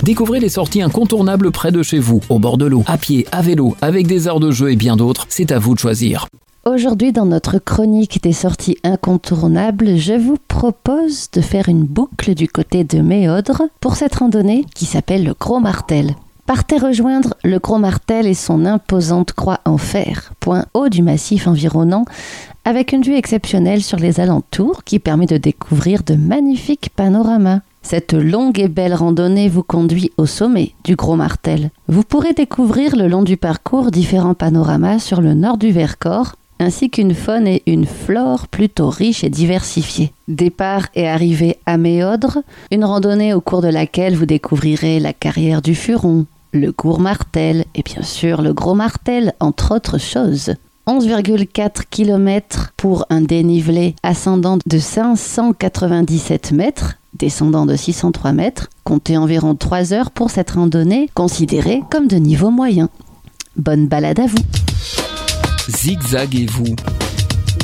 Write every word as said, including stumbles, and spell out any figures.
Découvrez les sorties incontournables près de chez vous, au bord de l'eau, à pied, à vélo, avec des aires de jeu et bien d'autres. C'est à vous de choisir. Aujourd'hui, dans notre chronique des sorties incontournables, je vous propose de faire une boucle du côté de Méaudre pour cette randonnée qui s'appelle le Gros Martel. Partez rejoindre le Gros Martel et son imposante croix en fer, point haut du massif environnant, avec une vue exceptionnelle sur les alentours qui permet de découvrir de magnifiques panoramas. Cette longue et belle randonnée vous conduit au sommet du Gros Martel. Vous pourrez découvrir le long du parcours différents panoramas sur le nord du Vercors, ainsi qu'une faune et une flore plutôt riches et diversifiées. Départ et arrivée à Méaudre, une randonnée au cours de laquelle vous découvrirez la carrière du Furon, le Cours Martel et bien sûr le Gros Martel, entre autres choses. onze virgule quatre kilomètres pour un dénivelé ascendant de cinq cent quatre-vingt-dix-sept mètres, descendant de six cent trois mètres, comptez environ trois heures pour cette randonnée considérée comme de niveau moyen. Bonne balade à vous! Zigzaguez-vous